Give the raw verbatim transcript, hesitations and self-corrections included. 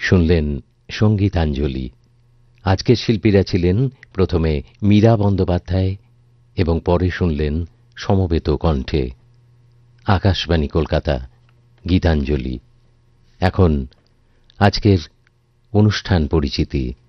শুনলেন সঙ্গীতাঞ্জলি। আজকের শিল্পীরা ছিলেন প্রথমে মীরা বন্দ্যোপাধ্যায় এবং পরে শুনলেন সমবেত কণ্ঠে। আকাশবাণী কলকাতা, গীতাঞ্জলি। এখন আজকের অনুষ্ঠান পরিচিতি।